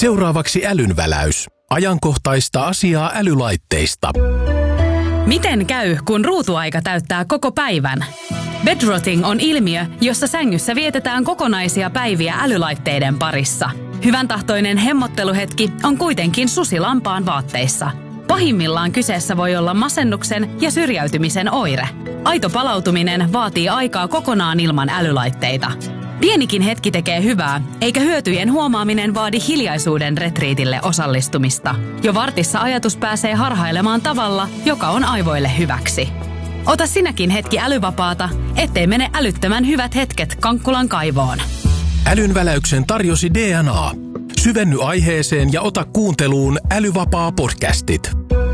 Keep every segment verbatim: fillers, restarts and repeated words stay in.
Seuraavaksi älynväläys. Ajankohtaista asiaa älylaitteista. Miten käy, kun ruutuaika täyttää koko päivän? Bedrotting on ilmiö, jossa sängyssä vietetään kokonaisia päiviä älylaitteiden parissa. Hyvän tahtoinen hemmotteluhetki on kuitenkin susi lampaan vaatteissa. Pahimmillaan kyseessä voi olla masennuksen ja syrjäytymisen oire. Aito palautuminen vaatii aikaa kokonaan ilman älylaitteita. Pienikin hetki tekee hyvää, eikä hyötyjen huomaaminen vaadi hiljaisuuden retriitille osallistumista. Jo vartissa ajatus pääsee harhailemaan tavalla, joka on aivoille hyväksi. Ota sinäkin hetki älyvapaata, ettei mene älyttömän hyvät hetket Kankkulan kaivoon. Älynväläyksen tarjosi D N A. Syvenny aiheeseen ja ota kuunteluun Älyvapaa-podcastit.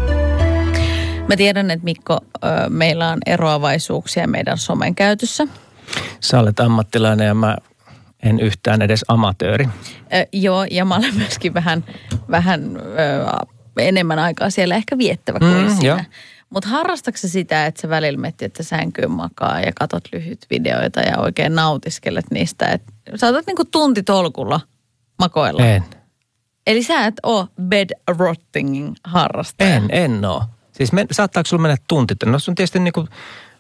Mä tiedän, että Mikko, meillä on eroavaisuuksia meidän somen käytössä. Sä olet ammattilainen ja mä en yhtään edes amatööri. Ö, joo, ja mä olen myöskin vähän, vähän ö, enemmän aikaa siellä ehkä viettävä kuin mm, sinä. Mutta harrastatko sä sitä, että sä välillä menet, että sänkyyn makaa ja katot lyhyt videoita ja oikein nautiskelet niistä? Että saatat niinku tuntitolkulla makoilla. En. Eli sä et ole bedrottingin harrastaja. En, en oo. Siis me, saattaako sulla mennä tuntit? No se on tietysti niinku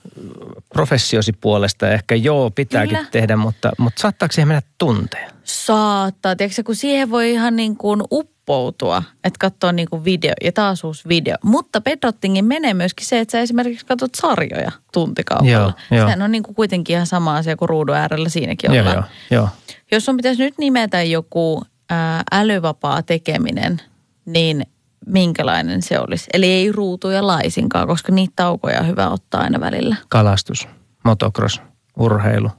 professiosi puolesta ehkä joo, pitääkin Kyllä. tehdä, mutta, mutta saattaako siihen mennä tunteja? Saattaa. Tiedätkö, kun siihen voi ihan niin kuin uppoutua, että katsoo niin kuin video ja taas uusi video. Mutta bedrottingin menee myöskin se, että sä esimerkiksi katsot sarjoja tuntikaupalla. Sehän on niin kuin kuitenkin ihan sama asia kuin ruudun äärellä siinäkin ollaan. Joo, joo. Jos on pitäisi nyt nimetä joku ää, älyvapaa tekeminen, niin minkälainen se olisi? Eli ei ruutuja laisinkaan, koska niitä taukoja on hyvä ottaa aina välillä. Kalastus, motocross, urheilu.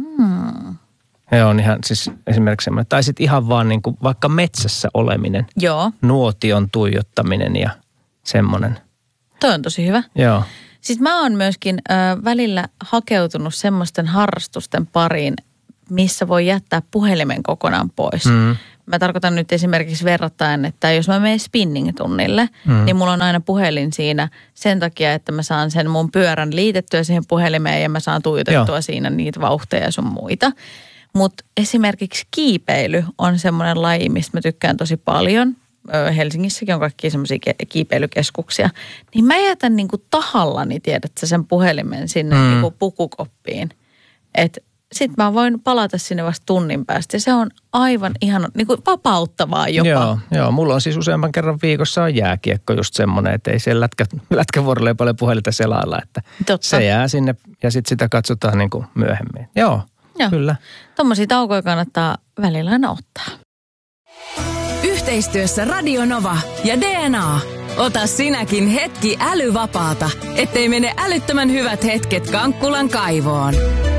Mm. Ja on ihan siis esimerkiksi semmoinen, tai sitten ihan vaan niin kuin vaikka metsässä oleminen. Joo. Nuotion tuijottaminen ja semmoinen. Toi on tosi hyvä. Joo. Siis mä oon myöskin äh, välillä hakeutunut semmoisten harrastusten pariin, missä voi jättää puhelimen kokonaan pois. Mm. Mä tarkoitan nyt esimerkiksi verrattain, että jos mä menen spinning-tunnille, mm. niin mulla on aina puhelin siinä sen takia, että mä saan sen mun pyörän liitettyä siihen puhelimeen ja mä saan tuijotettua Joo. siinä niitä vauhteja ja sun muita. Mutta esimerkiksi kiipeily on semmoinen laji, mistä mä tykkään tosi paljon. Helsingissäkin on kaikkia semmoisia kiipeilykeskuksia. Niin mä jätän niinku tahallani, tiedätkö, sen puhelimen sinne mm. niinku pukukoppiin. Että sitten mä voin palata sinne vasta tunnin päästä. Ja se on aivan ihan niin kuin vapauttavaa jopa. Joo, joo, mulla on siis useamman kerran viikossa on jääkiekko just semmoinen, että ei siellä lätkä, lätkävuorolla ei paljon puhelinta selailla. Että Totta. Se jää sinne ja sitten sitä katsotaan niin kuin myöhemmin. Joo, joo. Kyllä. Tuommoisia taukoja kannattaa välillä aina ottaa. Yhteistyössä Radio Nova ja D N A. Ota sinäkin hetki älyvapaata, ettei mene älyttömän hyvät hetket Kankkulan kaivoon.